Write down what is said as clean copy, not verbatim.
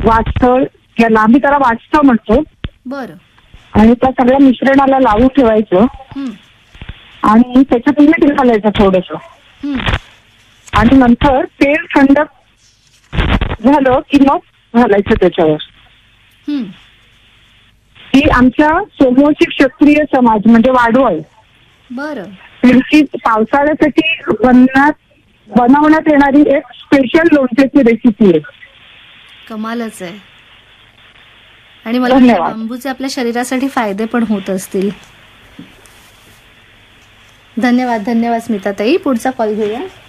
वाचतळ, याला आम्ही त्याला वाचतळ म्हणतो. बरं. आणि त्या सगळ्या मिश्रणाला लावून ठेवायचं आणि त्याच्यात मीठ घालायचं थोडंसं. आणि नंतर तेल थंड झालं की मग घालायचं त्याच्यावर. ही आमच्या सोमवंशी क्षत्रिय समाज म्हणजे वाडवळ, बरं, त्यांची पावसाळ्यासाठी बनवण्यात येणारी एक स्पेशल लोणच्याची रेसिपी आहे. कमालच आहे. आणि मला वाटतं बांबूचे आपल्या शरीरासाठी फायदे पण होत असतील. धन्यवाद. धन्यवाद स्मिताताई. पुढचा कॉल घेऊया.